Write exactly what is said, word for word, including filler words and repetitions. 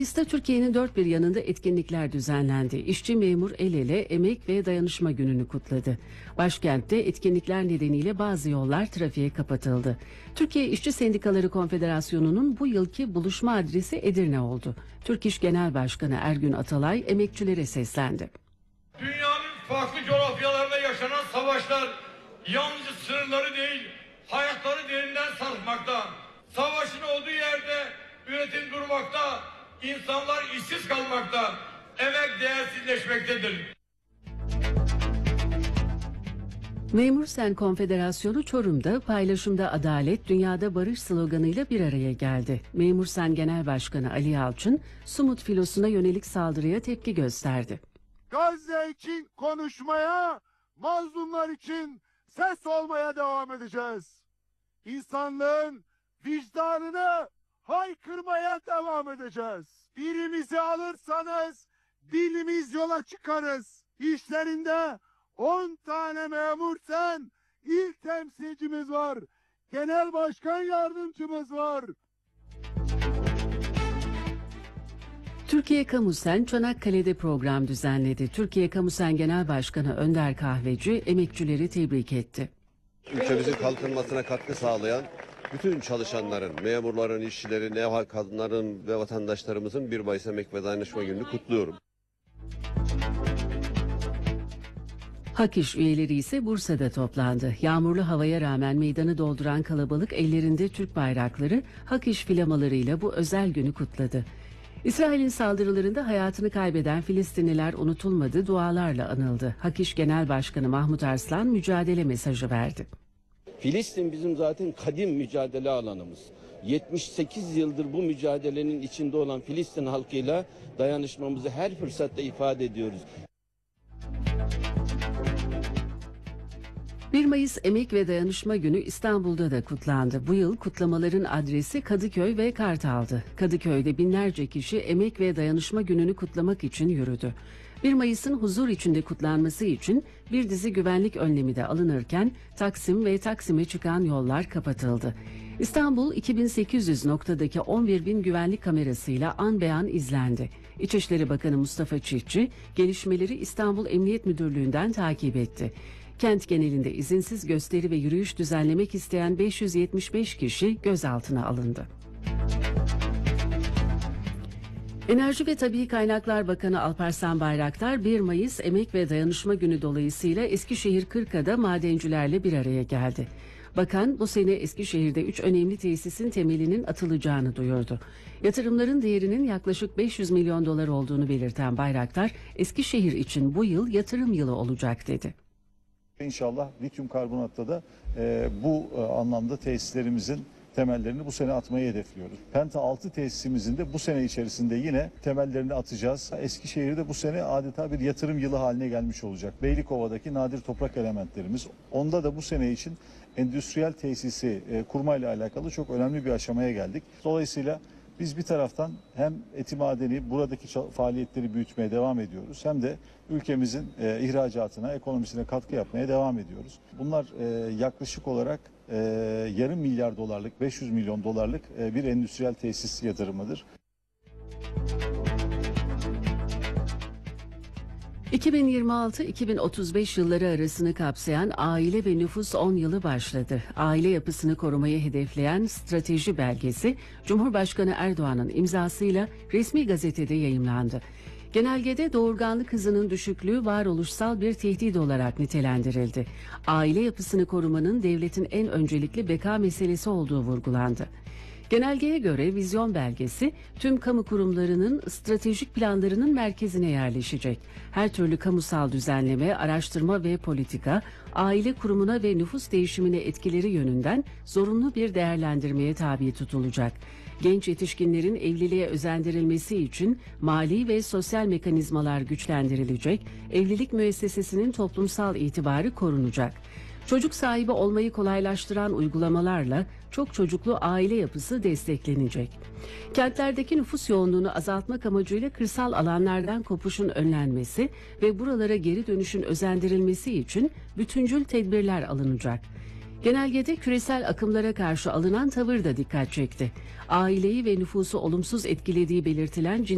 Mayıs'ta Türkiye'nin dört bir yanında etkinlikler düzenlendi. İşçi memur el ele Emek ve Dayanışma Günü'nü kutladı. Başkentte etkinlikler nedeniyle bazı yollar trafiğe kapatıldı. Türkiye İşçi Sendikaları Konfederasyonu'nun bu yılki buluşma adresi Edirne oldu. Türk İş Genel Başkanı Ergün Atalay emekçilere seslendi. Dünyanın farklı coğrafyalarında yaşanan savaşlar yalnızca sınırları değil, hayatları derinden sarsmakta. Savaşın olduğu yerde üretim durmakta, insanlar işsiz kalmakta, emek değersizleşmektedir. Memur Sen Konfederasyonu Çorum'da paylaşımda adalet, dünyada barış sloganıyla bir araya geldi. Memur Sen Genel Başkanı Ali Yalçın, Sumut filosuna yönelik saldırıya tepki gösterdi. Gazze için konuşmaya, mazlumlar için ses olmaya devam edeceğiz. İnsanlığın vicdanını haykırmaya devam edeceğiz. Birimizi alırsanız dilimiz yola çıkarız. İşlerinde on tane memur sen, il temsilcimiz var, genel başkan yardımcımız var. Türkiye Kamusen Çanakkale'de program düzenledi. Türkiye Kamusen Genel Başkanı Önder Kahveci emekçileri tebrik etti. Ülkemizin kalkınmasına katkı sağlayan bütün çalışanların, memurların, işçilerin, ev kadınların ve vatandaşlarımızın bir Mayıs Emek ve Dayanışma Günü'nü kutluyorum. Hak İş üyeleri ise Bursa'da toplandı. Yağmurlu havaya rağmen meydanı dolduran kalabalık ellerinde Türk bayrakları, Hak İş flamalarıyla bu özel günü kutladı. İsrail'in saldırılarında hayatını kaybeden Filistinliler unutulmadı, dualarla anıldı. Hak İş Genel Başkanı Mahmut Arslan mücadele mesajı verdi. Filistin bizim zaten kadim mücadele alanımız. yetmiş sekiz yıldır bu mücadelenin içinde olan Filistin halkıyla dayanışmamızı her fırsatta ifade ediyoruz. bir Mayıs Emek ve Dayanışma Günü İstanbul'da da kutlandı. Bu yıl kutlamaların adresi Kadıköy ve Kartal'dı. Kadıköy'de binlerce kişi Emek ve Dayanışma Günü'nü kutlamak için yürüdü. bir Mayıs'ın huzur içinde kutlanması için bir dizi güvenlik önlemi de alınırken Taksim ve Taksim'e çıkan yollar kapatıldı. İstanbul iki bin sekiz yüz noktadaki on bir bin güvenlik kamerasıyla an be an izlendi. İçişleri Bakanı Mustafa Çiftçi gelişmeleri İstanbul Emniyet Müdürlüğü'nden takip etti. Kent genelinde izinsiz gösteri ve yürüyüş düzenlemek isteyen beş yüz yetmiş beş kişi gözaltına alındı. Enerji ve Tabii Kaynaklar Bakanı Alparslan Bayraktar bir Mayıs Emek ve Dayanışma Günü dolayısıyla Eskişehir Kırka'da madencilerle bir araya geldi. Bakan bu sene Eskişehir'de üç önemli tesisin temelinin atılacağını duyurdu. Yatırımların değerinin yaklaşık beş yüz milyon dolar olduğunu belirten Bayraktar, Eskişehir için bu yıl yatırım yılı olacak dedi. İnşallah lityum karbonatta da e, bu e, anlamda tesislerimizin temellerini bu sene atmayı hedefliyoruz. Penta altı tesisimizin de bu sene içerisinde yine temellerini atacağız. Eskişehir'de bu sene adeta bir yatırım yılı haline gelmiş olacak. Beylikova'daki nadir toprak elementlerimiz. Onda da bu sene için endüstriyel tesisi e, kurmayla alakalı çok önemli bir aşamaya geldik. Dolayısıyla biz bir taraftan hem eti madeni buradaki faaliyetleri büyütmeye devam ediyoruz hem de ülkemizin e, ihracatına, ekonomisine katkı yapmaya devam ediyoruz. Bunlar e, yaklaşık olarak e, yarım milyar dolarlık, beş yüz milyon dolarlık e, bir endüstriyel tesis yatırımıdır. iki bin yirmi altı iki bin otuz beş yılları arasını kapsayan Aile ve Nüfus on yılı başladı. Aile yapısını korumayı hedefleyen strateji belgesi Cumhurbaşkanı Erdoğan'ın imzasıyla resmi gazetede yayımlandı. Genelgede doğurganlık hızının düşüklüğü varoluşsal bir tehdit olarak nitelendirildi. Aile yapısını korumanın devletin en öncelikli beka meselesi olduğu vurgulandı. Genelgeye göre vizyon belgesi tüm kamu kurumlarının stratejik planlarının merkezine yerleşecek. Her türlü kamusal düzenleme, araştırma ve politika, aile kurumuna ve nüfus değişimine etkileri yönünden zorunlu bir değerlendirmeye tabi tutulacak. Genç yetişkinlerin evliliğe özendirilmesi için mali ve sosyal mekanizmalar güçlendirilecek, evlilik müessesesinin toplumsal itibarı korunacak. Çocuk sahibi olmayı kolaylaştıran uygulamalarla çok çocuklu aile yapısı desteklenecek. Kentlerdeki nüfus yoğunluğunu azaltmak amacıyla kırsal alanlardan kopuşun önlenmesi ve buralara geri dönüşün özendirilmesi için bütüncül tedbirler alınacak. Genelgede küresel akımlara karşı alınan tavır da dikkat çekti. Aileyi ve nüfusu olumsuz etkilediği belirtilen